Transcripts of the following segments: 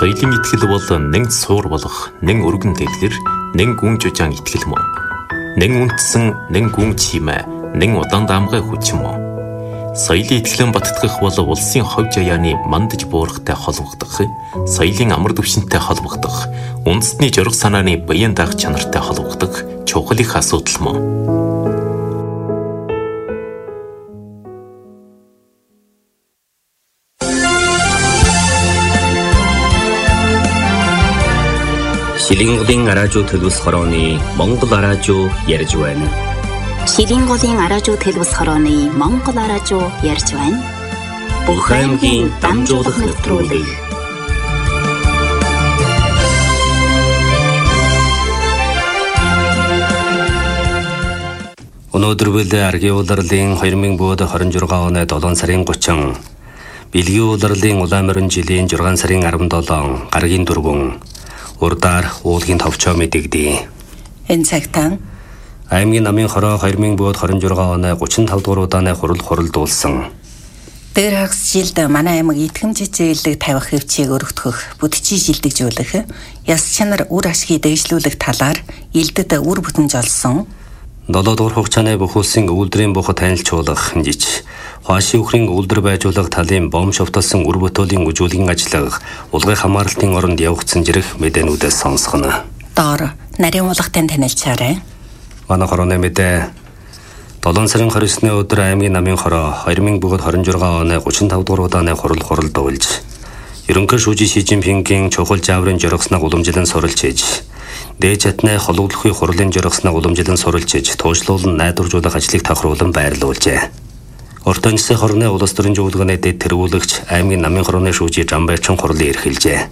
Соёлын итгэл бол нэг суур болох, нэг өргөн дэглэр, нэг гүн жужаан итгэл мөн. Нэг үнтсэн, нэг гүн чимээ, нэг удаан даамгай хүч мөн. Соёлын итгэлэн баттгах бол улсын хов жаяаны мандаж буурахтай холбогдох, соёлын амар түвшинтэй холбогдох, үндэсний жорох санааны баян даах чанартай холбогдох чухал их асуудал мөн. Шилинголын араажуу төлөвс хорооны Монгол араажуу ярьж байна. Шилинголын араажуу төлөвс хорооны Монгол араажуу ярьж байна. Бүх аймгийн дамжуулах нэвтрүүлэг. Өнөөдөр бид аргийн улирлын 2026 оны 7 сарын 30, бэлгийн улирлын улаан морин жилийн 6 сарын 17, гаргийн 4 урдаар уулгийн товчоо мэдэгдэе. Энэ цагтаа аймгийн намын хороо 2026 оны 35 дугаар удааны хуралдуулсан. дээр хагас жилд манай аймаг итгэмж зээлэг тавих хөвчийг өргөдгөх, бүдчий шилдэгжүүлэх, яс чанар үр ашгийг дэвшлүүлэх талаар элдэд үр бүтэмж олсон. 7 дугаар хугацааны бүх улсын үйлдвэрийн бухад танилцуулах жиж, Хуашийн өхрийн үйлдвэр байжуулах талын бом шовтолсон үр бүтээлийн үжүүлгийн ажиллага, улгын хамаарлалтын оронд явагдсан зэрэг мэдээнүүдээс сонсгоно. Доор нарийн уулгатай танилцаарай. Манай хорооны мэдээ 7 сарын 29-ны өдөр аймгийн намын хороо 2026 оны 35 дугаар удааны хуралдуулж, ерөнхий шүүжийн Ши Жинпингийн чухал жаврын жоргосныг уламжлан суралж ээж, дээд чатны хологлохын хурлын жоргосныг уламжлан суралж ээж, туушлуулан найдваржуулах ажлыг тохируулан байрлуулжээ. Урт онцгийн хорны улс төрийн зөвлөгөөний дэд тэргүүлэгч аймгийн намын хорооны шүүжийн Жамбайчин хурлын эрхэлжээ.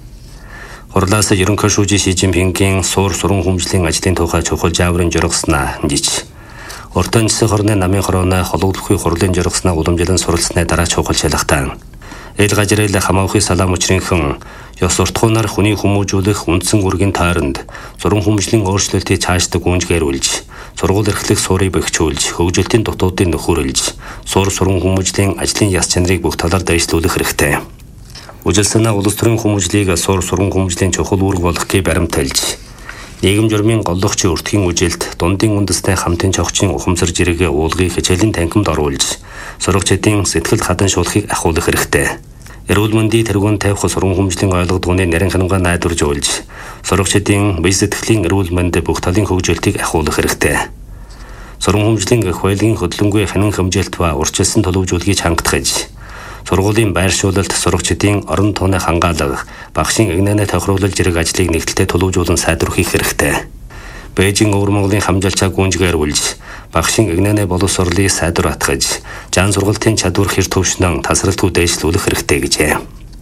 Хурлаас ерөнхий шүүжийн Ши Жинпингийн суур суран хүмжлийн ажлын тухай чухал жаврын жоргоснаа жиж, урт онцгийн хорны намын хорооны хологлохын хурлын жоргосныг уламжлан суралцсны дараа чухал шалгалтаа эл гажрал хамаахын салаам учрынхан ёс уртхуунаар хүний хүмүүжүүлэх үндсэн үргийн тойронд зуран хүмүүжлийн өөрчлөлтийг цаашдаа гүйцэтгүүлж, сургууль эрхлэх суурийг бэхжүүлж, хөгжилтийн дутуудыг нөхөрлөж, суран хүмүүжлийн ажлын яс чанарыг бүх талаар дэвшлүүлэх хэрэгтэй. Үжилсэнаа улс төрийн хүмүүжлийг суран хүмүүжлийн чухал үүрэг болгохыг баримталж, нийгэм журмын голлогчийн өртгийн үжилт, дундын үндэсний хамтын чогчийн ухамсар жирэгээ уулгыг хичээлийн танхимд оруулж, сурагчдын сэтгэл хадан шуулахыг ахуулах хэрэгтэй. Эрүүл мэндийн тэргуун тавих суран хүмүүжлийн ойлгодгооны нарийн ханамгаа найдваржуулж, сурагчдын бие сэтгэлийн эрүүл мэнд бүх талын хөгжүүлтийг ахуулах хэрэгтэй. Суран хүмүүжлийн эх баялагын хөдөлгөөнгүй ханин хэмжээлт ба урьдчилсан төлөвлөжүүлгийг хангалтгаж, сургуулийн байршуулалт, сурагчдын орон тооны хангаалга, багшийн игнэний тохируулал зэрэг ажлыг нэгдэлтэй төлөвлөжүүлэн сайдруулах хэрэгтэй. Бээжин өвөр Монголын хамжаалчаа гүнжгээрүүлж, багшийн игнэний боловсролыг сайдвар атгаж, жан сургалтын чадвар хэр төвшнөн тасралтгүй дэвшлүүлэх хэрэгтэй гэжээ.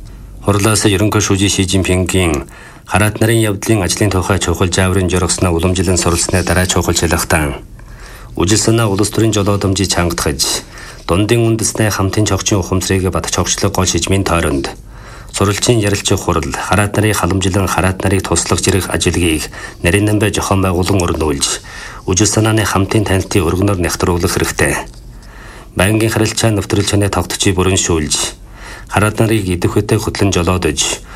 Хурлаас ерөнхий шүүжийн Ши Жинпингийн хараат нарын явдлын ажлын тухай чухал жаврын жоргосноо уламжлан суралцсны дараа чухал шалгалтаа үжилсэнаа улс төрийн жолоодомжийг чангатгаж, дундын үндэсний хамтын чогчийн ухамсарыг бат чогчлог гол шижмийн тойронд суралцын ярилцах хурал, хараат нарын халамжлан хараат нарыг туслах зэрэг ажилгийг нарийн намбай зохион байгуулан өрнүүлж, үжил санааны хамтын танилтын өргөнөөр нягтруулах хэрэгтэй. Байнгын харилцаа нэвтрүүлчний тогтцыг бүрэншүүлж, хараат нарыг идэх үедээ хөтлөн жолоодож,